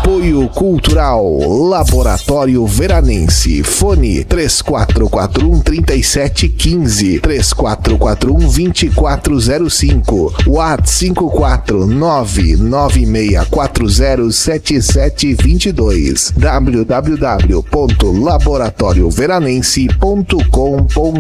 Apoio Cultural Laboratório Veranense. Fone 3441-3715, 3441-2405, WhatsApp 54996407722, www.laboratorioveranense.com.br.